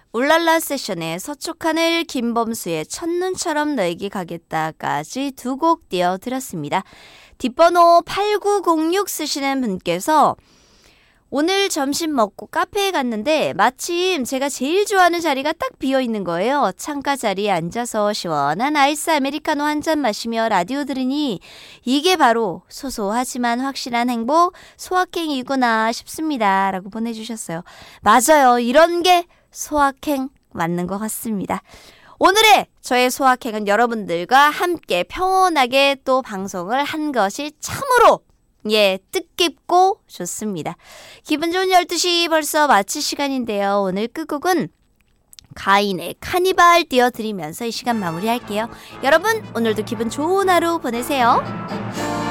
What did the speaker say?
울랄라 세션의 서촉하늘, 김범수의 첫눈처럼 너에게 가겠다까지 두 곡 띄워드렸습니다. 뒷번호 8906 쓰시는 분께서 오늘 점심 먹고 카페에 갔는데 마침 제가 제일 좋아하는 자리가 딱 비어있는 거예요. 창가 자리에 앉아서 시원한 아이스 아메리카노 한 잔 마시며 라디오 들으니 이게 바로 소소하지만 확실한 행복, 소확행이구나 싶습니다. 라고 보내주셨어요. 맞아요. 이런 게 소확행 맞는 것 같습니다. 오늘의 저의 소확행은 여러분들과 함께 평온하게 또 방송을 한 것이 참으로 뜻깊고 좋습니다. 기분 좋은 12시 벌써 마칠 시간인데요. 오늘 끝곡은 가인의 카니발 띄워드리면서 이 시간 마무리할게요. 여러분 오늘도 기분 좋은 하루 보내세요.